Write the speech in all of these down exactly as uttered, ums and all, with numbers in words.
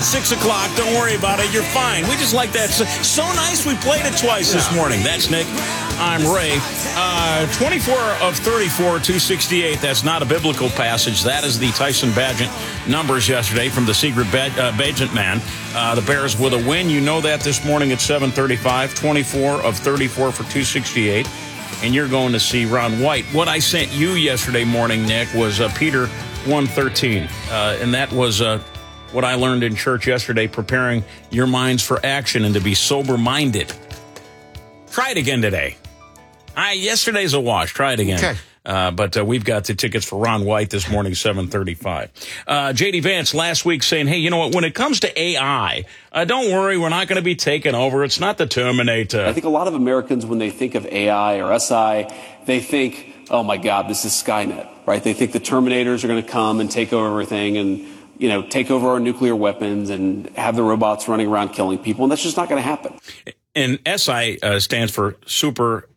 six o'clock. Don't worry about it. You're fine. We just like that. So, so nice we played it twice this morning. That's Nick. I'm Ray. Uh, twenty-four of thirty-four, two sixty-eight. That's not a biblical passage. That is the Tyson Bagent numbers yesterday from the Secret ba- uh, Bagent man. Uh, the Bears with a win. You know that this morning at seven thirty-five. twenty-four of thirty-four for two sixty-eight. And you're going to see Ron White. What I sent you yesterday morning, Nick, was uh, Peter one thirteen. Uh, and that was uh, what I learned in church yesterday, preparing your minds for action and to be sober-minded. Try it again today. I, yesterday's a wash. Try it again. Okay. Uh, but uh, we've got the tickets for Ron White this morning, seven thirty-five. Uh, J D Vance last week saying, hey, you know what, when it comes to A I, uh, don't worry, we're not going to be taken over. It's not the Terminator. I think a lot of Americans, when they think of A I or S I, they think, oh, my God, this is Skynet, right? They think the Terminators are going to come and take over everything and, you know, take over our nuclear weapons and have the robots running around killing people. And that's just not going to happen. And S I uh, stands for super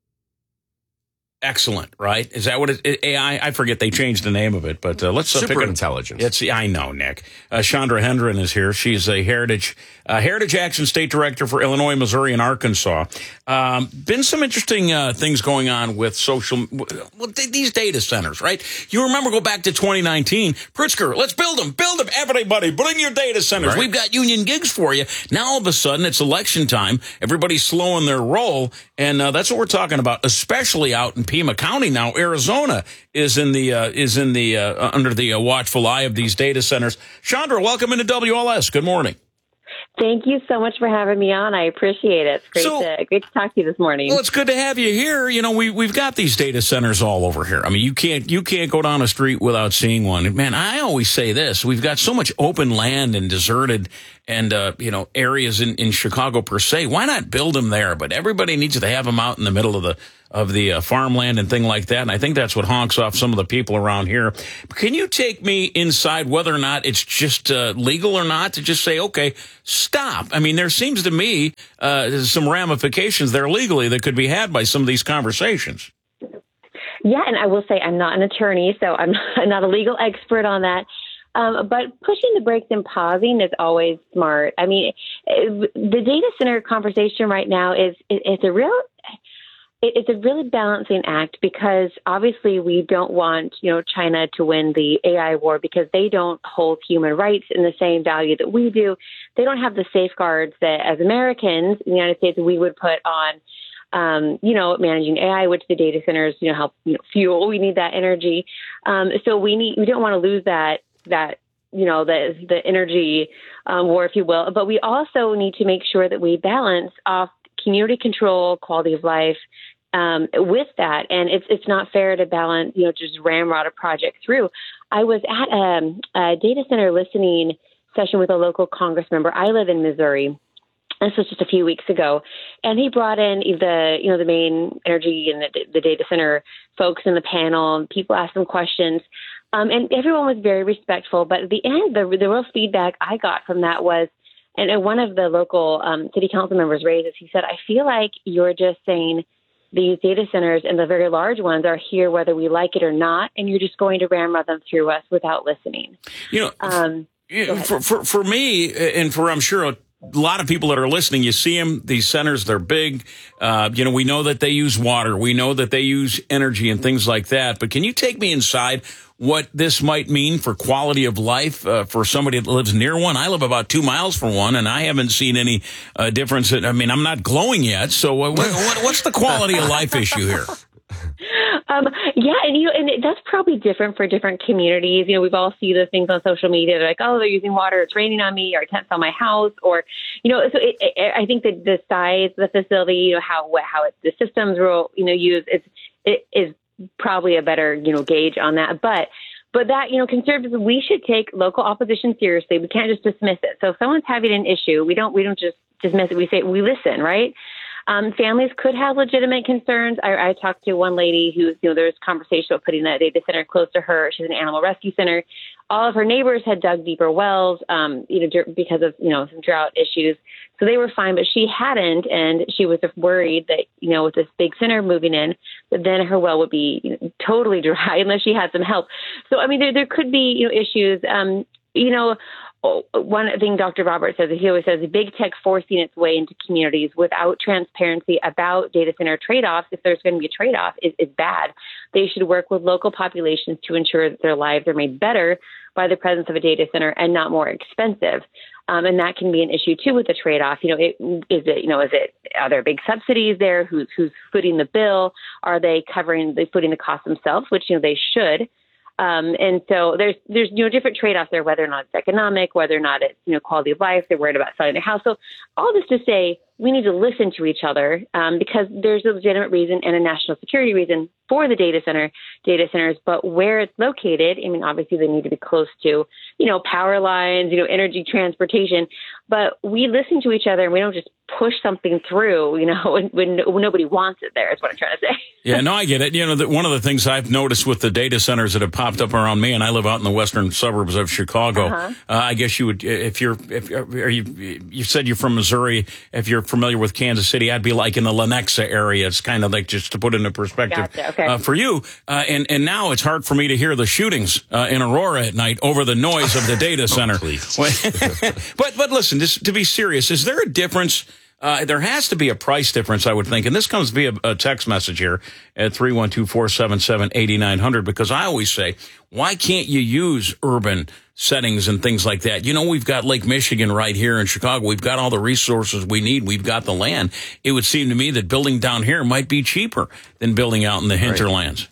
excellent, right? Is that what it, A I? I forget they changed the name of it, but uh, let's uh, super pick intelligence. It's I know, Nick. Uh, Chandra Hendren is here. She's a Heritage uh, Heritage Action State Director for Illinois, Missouri, and Arkansas. Um, been some interesting uh, things going on with social well, these data centers, right? You remember go back to twenty nineteen, Pritzker, let's build them, build them, everybody, bring your data centers. Right. We've got union gigs for you. Now all of a sudden it's election time. Everybody's slowing their roll, and uh, that's what we're talking about, especially out in Pima County now. Arizona is in the uh, is in the uh, under the uh, watchful eye of these data centers. Chandra, welcome into W L S. Good morning. Thank you so much for having me on. I appreciate it. It's great, so, to, great to talk to you this morning. Well, it's good to have you here. You know, we, we've got these data centers all over here. I mean, you can't you can't go down a street without seeing one. Man, I always say this. We've got so much open land and deserted and, uh, you know, areas in, in Chicago per se. Why not build them there? But everybody needs to have them out in the middle of the of the uh, farmland and thing like that. And I think that's what honks off some of the people around here. Can you take me inside whether or not it's just uh, legal or not to just say, okay, stop? I mean, there seems to me uh, some ramifications there legally that could be had by some of these conversations. Yeah, and I will say I'm not an attorney, so I'm not a legal expert on that. Um, but pushing the brakes and pausing is always smart. I mean, the data center conversation right now is it's a real it's a really balancing act because obviously we don't want, you know, China to win the A I war because they don't hold human rights in the same value that we do. They don't have the safeguards that as Americans in the United States we would put on, um, you know, managing A I, which the data centers, you know, help you know, fuel. We need that energy. Um, so we need we don't want to lose that that, you know, the, the energy um, war, if you will. But we also need to make sure that we balance off community control, quality of life, Um, with that. And it's it's not fair to balance, you know, just ramrod a project through. I was at a, a data center listening session with a local Congress member. I live in Missouri. This was just a few weeks ago. And he brought in the, you know, the main energy and the, the data center folks in the panel. And people asked them questions. Um, and everyone was very respectful. But at the end, the, the real feedback I got from that was, and one of the local um, city council members raised this, he said, I feel like you're just saying, these data centers and the very large ones are here whether we like it or not, and you're just going to ramrod them through us without listening. You know, um, for, for for me, and for I'm sure a lot of people that are listening, you see them, these centers, they're big. Uh, you know, we know that they use water. We know that they use energy and things like that. But can you take me inside what this might mean for quality of life uh, for somebody that lives near one? I live about two miles from one, and I haven't seen any uh, difference. In, I mean, I'm not glowing yet. So uh, what, what, what's the quality of life issue here? Um, yeah, and you know, and that's probably different for different communities. You know, we've all seen the things on social media. They're like, oh, they're using water. It's raining on me, or tents on my house, or you know. So it, it, I think that the size of the facility, you know, how how it, the systems will, you know, use it's it is probably a better, you know, gauge on that. But but that, you know, conservatives, we should take local opposition seriously. We can't just dismiss it. So if someone's having an issue, we don't we don't just dismiss it. We say we listen, right? Um, families could have legitimate concerns. I, I talked to one lady who, you know, there was conversation about putting that data center close to her. She's an animal rescue center. All of her neighbors had dug deeper wells, um, you know, because of, you know, some drought issues. So they were fine, but she hadn't. And she was worried that, you know, with this big center moving in, that then her well would be, you know, totally dry unless she had some help. So, I mean, there, there could be, you know, issues, um, you know, one thing Doctor Roberts says, he always says, big tech forcing its way into communities without transparency about data center trade-offs, if there's going to be a trade-off, is, is bad. They should work with local populations to ensure that their lives are made better by the presence of a data center and not more expensive. Um, and that can be an issue too with the trade-off. You know, it, is it, you know, is it, are there big subsidies there? Who's, who's footing the bill? Are they covering, they footing the cost themselves, which, you know, they should. Um, and so there's, there's, you know, different trade-offs there, whether or not it's economic, whether or not it's, you know, quality of life. They're worried about selling their house. So all this to say, we need to listen to each other um, because there's a legitimate reason and a national security reason for the data center, data centers, but where it's located, I mean, obviously they need to be close to, you know, power lines, you know, energy, transportation, but we listen to each other and we don't just push something through, you know, when, when, when nobody wants it there is what I'm trying to say. Yeah, no, I get it. You know, the, one of the things I've noticed with the data centers that have popped up around me, and I live out in the western suburbs of Chicago, uh-huh. uh, I guess you would, if you're, if are you, you said you're from Missouri, if you're familiar with Kansas City, I'd be like in the Lenexa area. It's kind of like, just to put it into perspective. Gotcha. Okay. Uh, for you, uh, and, and now it's hard for me to hear the shootings uh, in Aurora at night over the noise of the data center. Oh, please. but, but listen, just to be serious, is there a difference? Uh, there has to be a price difference, I would think. And this comes via a text message here at three one two, four seven seven, eight nine zero zero, because I always say, why can't you use urban settings and things like that? You know, we've got Lake Michigan right here in Chicago. We've got all the resources we need. We've got the land. It would seem to me that building down here might be cheaper than building out in the hinterlands.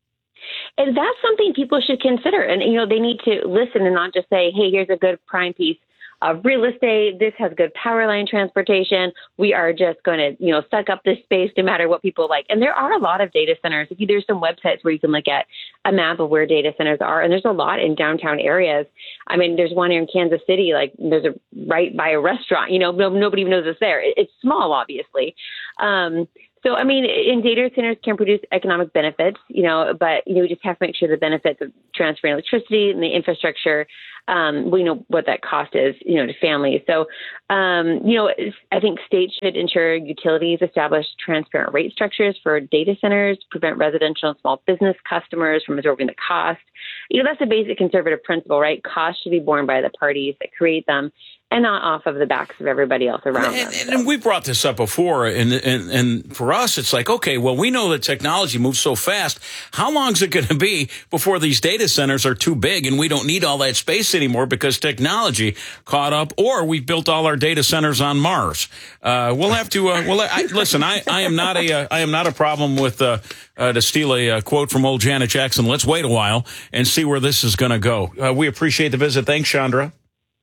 Right. And that's something people should consider. And, you know, they need to listen and not just say, hey, here's a good prime piece of real estate. This has good power line transportation. We are just going to, you know, suck up this space no matter what people like. And there are a lot of data centers. If you, there's some websites where you can look at a map of where data centers are. And there's a lot in downtown areas. I mean, there's one here in Kansas City, like there's a right by a restaurant, you know, no, nobody even knows it's there. It, it's small, obviously. Um, So, I mean, and data centers can produce economic benefits, you know, but, you know, we just have to make sure the benefits of transferring electricity and the infrastructure, um, we know what that cost is, you know, to families. So, um, you know, I think states should ensure utilities establish transparent rate structures for data centers, prevent residential and small business customers from absorbing the cost. You know, that's a basic conservative principle, right? Costs should be borne by the parties that create them, and not off of the backs of everybody else around and, them. And, and we brought this up before, and, and and for us, it's like, okay, well, we know that technology moves so fast. How long is it going to be before these data centers are too big and we don't need all that space anymore because technology caught up, or we built all our data centers on Mars? Uh, we'll have to. Uh, well, I, listen, I, I am not a uh, I am not a problem with uh, uh, to steal a uh, quote from old Janet Jackson. Let's wait a while and see where this is going to go. Uh, we appreciate the visit. Thanks, Chandra.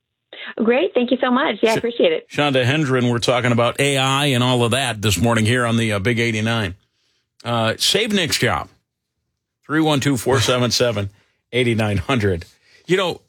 Great. Thank you so much. Yeah, I appreciate it. Shonda Hendren, we're talking about A I and all of that this morning here on the uh, Big eighty-nine. Uh, save Nick's job. three one two, four seven seven, eight nine zero zero. You know,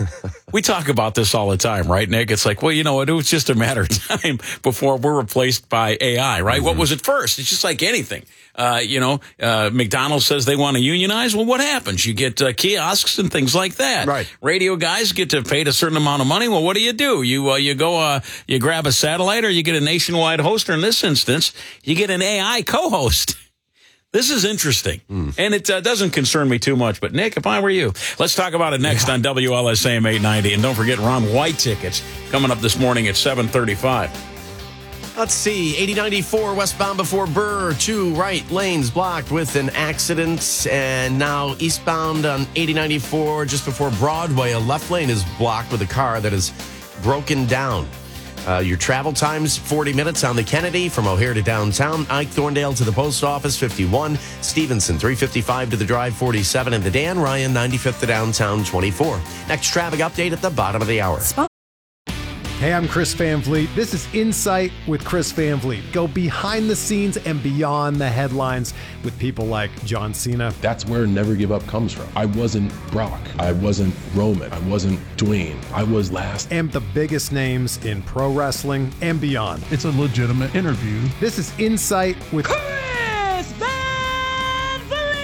we talk about this all the time, right, Nick? It's like, well, you know what? It was just a matter of time before we're replaced by A I, right? Mm-hmm. What was it first? It's just like anything. Uh, you know, uh, McDonald's says they want to unionize. Well, what happens? You get uh, kiosks and things like that. Right. Radio guys get to paid a certain amount of money. Well, what do you do? You uh, you go, uh, you grab a satellite, or you get a nationwide host, or in this instance, you get an A I co-host. This is interesting, mm. and it uh, doesn't concern me too much. But, Nick, if I were you, let's talk about it next yeah. on W L S A M eight ninety. And don't forget Ron White tickets coming up this morning at seven thirty-five. Let's see, eighty ninety-four westbound before Burr, two right lanes blocked with an accident. And now eastbound on eighty ninety-four just before Broadway, a left lane is blocked with a car that is broken down. Uh, your travel times, forty minutes on the Kennedy from O'Hare to downtown. Ike Thorndale to the post office, fifty-one. Stevenson, three fifty-five to the drive, forty-seven. And the Dan Ryan, ninety-fifth to downtown, twenty-four. Next traffic update at the bottom of the hour. Hey, I'm Chris Van Vliet. This is Insight with Chris Van Vliet. Go behind the scenes and beyond the headlines with people like John Cena. That's where Never Give Up comes from. I wasn't Brock. I wasn't Roman. I wasn't Dwayne. I was last. And the biggest names in pro wrestling and beyond. It's a legitimate interview. This is Insight with Chris Van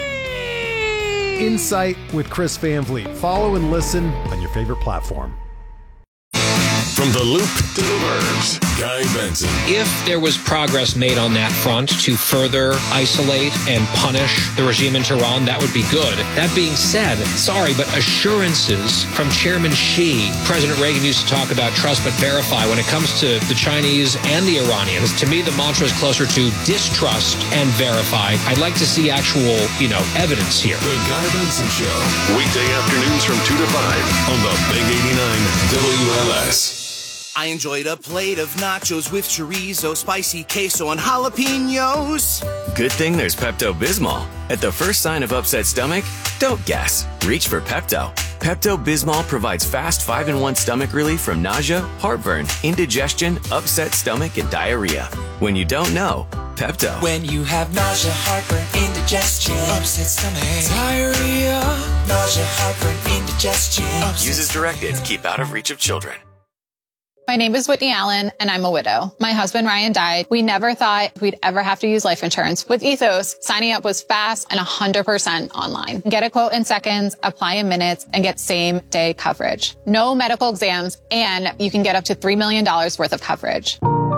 Vliet. Insight with Chris Van Vliet. Follow and listen on your favorite platform. From the Loop delivers. Guy Benson. If there was progress made on that front to further isolate and punish the regime in Tehran, that would be good. That being said, sorry, but assurances from Chairman Xi, President Reagan used to talk about trust but verify. When it comes to the Chinese and the Iranians, to me, the mantra is closer to distrust and verify. I'd like to see actual, you know, evidence here. The Guy Benson Show. Weekday afternoons from two to five on the Big eighty-nine W L S. I enjoyed a plate of nachos with chorizo, spicy queso, and jalapenos. Good thing there's Pepto-Bismol. At the first sign of upset stomach, don't guess. Reach for Pepto. Pepto-Bismol provides fast five in one stomach relief from nausea, heartburn, indigestion, upset stomach, and diarrhea. When you don't know, Pepto. When you have nausea, heartburn, indigestion, upset stomach, diarrhea, nausea, heartburn, indigestion. Use as directed. Keep out of reach of children. My name is Whitney Allen, and I'm a widow. My husband, Ryan, died. We never thought we'd ever have to use life insurance. With Ethos, signing up was fast and one hundred percent online. Get a quote in seconds, apply in minutes, and get same-day coverage. No medical exams, and you can get up to three million dollars worth of coverage.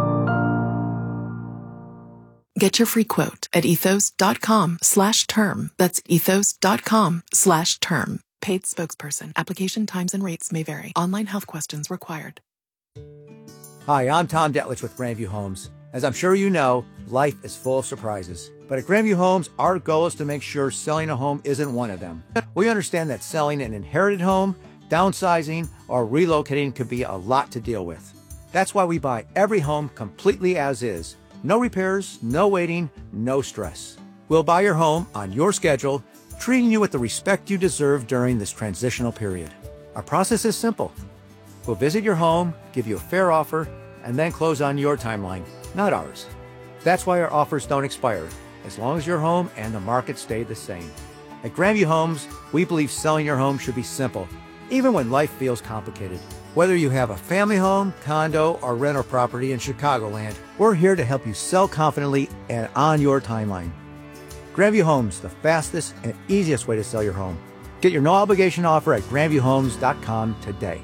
Get your free quote at ethos.com slash term. That's ethos.com slash term. Paid spokesperson. Application times and rates may vary. Online health questions required. Hi, I'm Tom Detlich with Grandview Homes. As I'm sure you know, life is full of surprises. But at Grandview Homes, our goal is to make sure selling a home isn't one of them. We understand that selling an inherited home, downsizing, or relocating could be a lot to deal with. That's why we buy every home completely as is. No repairs, no waiting, no stress. We'll buy your home on your schedule, treating you with the respect you deserve during this transitional period. Our process is simple. We'll visit your home, give you a fair offer, and then close on your timeline, not ours. That's why our offers don't expire, as long as your home and the market stay the same. At Grandview Homes, we believe selling your home should be simple, even when life feels complicated. Whether you have a family home, condo, or rental property in Chicagoland, we're here to help you sell confidently and on your timeline. Grandview Homes, the fastest and easiest way to sell your home. Get your no-obligation offer at grandview homes dot com today.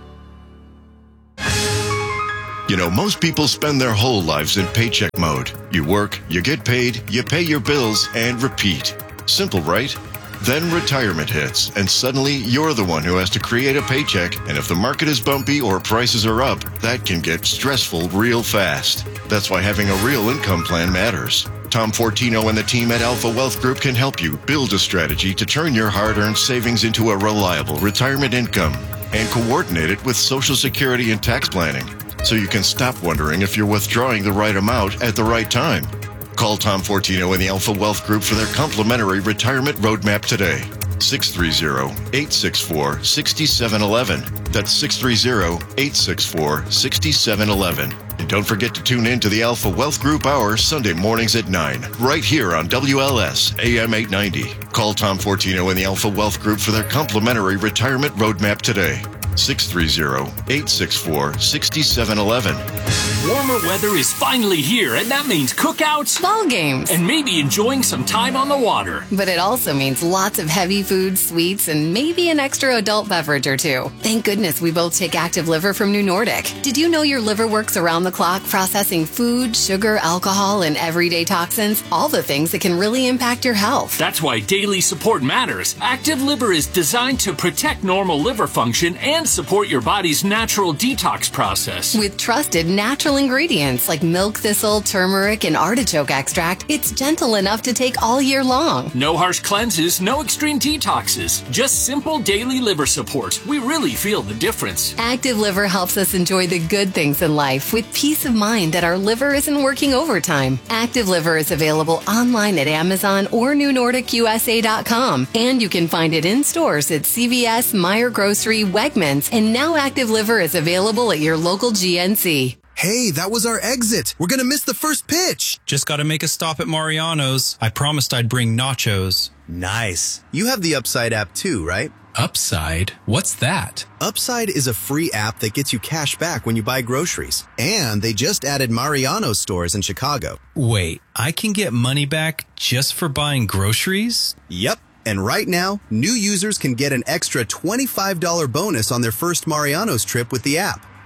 You know, most people spend their whole lives in paycheck mode. You work, you get paid, you pay your bills, and repeat. Simple, right? Then retirement hits, and suddenly you're the one who has to create a paycheck, and if the market is bumpy or prices are up, that can get stressful real fast. That's why having a real income plan matters. Tom Fortino and the team at Alpha Wealth Group can help you build a strategy to turn your hard-earned savings into a reliable retirement income and coordinate it with Social Security and tax planning, so you can stop wondering if you're withdrawing the right amount at the right time. Call Tom Fortino and the Alpha Wealth Group for their complimentary retirement roadmap today. six three zero, eight six four, six seven one one. That's six three zero, eight six four, six seven one one. And don't forget to tune in to the Alpha Wealth Group Hour Sunday mornings at nine, right here on W L S A M eight ninety. Call Tom Fortino and the Alpha Wealth Group for their complimentary retirement roadmap today. six three zero, eight six four, six seven one one. Warmer weather is finally here, and that means cookouts, ball games, and maybe enjoying some time on the water. But it also means lots of heavy foods, sweets, and maybe an extra adult beverage or two. Thank goodness we both take Active Liver from New Nordic. Did you know your liver works around the clock processing food, sugar, alcohol, and everyday toxins? All the things that can really impact your health. That's why daily support matters. Active Liver is designed to protect normal liver function and support your body's natural detox process. With trusted natural ingredients like milk thistle, turmeric, and artichoke extract, it's gentle enough to take all year long. No harsh cleanses, no extreme detoxes, just simple daily liver support. We really feel the difference. Active Liver helps us enjoy the good things in life with peace of mind that our liver isn't working overtime. Active Liver is available online at Amazon or new nordic u s a dot com, and you can find it in stores at C V S, Meijer Grocery, Wegmans, and now Active Liver is available at your local G N C. Hey, that was our exit. We're gonna miss the first pitch. Just gotta make a stop at Mariano's. I promised I'd bring nachos. Nice. You have the Upside app too, right? Upside? What's that? Upside is a free app that gets you cash back when you buy groceries. And they just added Mariano's stores in Chicago. Wait, I can get money back just for buying groceries? Yep. And right now, new users can get an extra twenty-five dollars bonus on their first Mariano's trip with the app.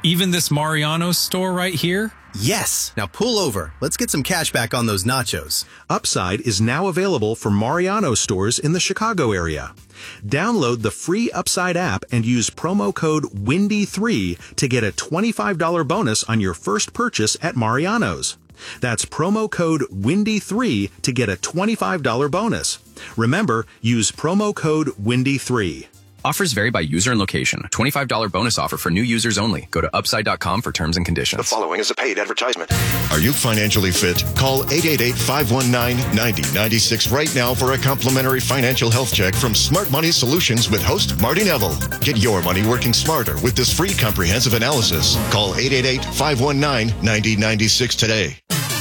Even this Mariano's store right here? Yes. Now pull over. Let's get some cash back on those nachos. Upside is now available for Mariano stores in the Chicago area. Download the free Upside app and use promo code windy three to get a twenty-five dollars bonus on your first purchase at Mariano's. That's promo code windy three to get a twenty-five dollars bonus. Remember, use promo code windy three. Offers vary by user and location. twenty-five dollars bonus offer for new users only. Go to upside dot com for terms and conditions. The following is a paid advertisement. Are you financially fit? Call eight eight eight, five one nine, nine zero nine six right now for a complimentary financial health check from Smart Money Solutions with host Marty Neville. Get your money working smarter with this free comprehensive analysis. Call eight eight eight, five one nine, nine zero nine six today.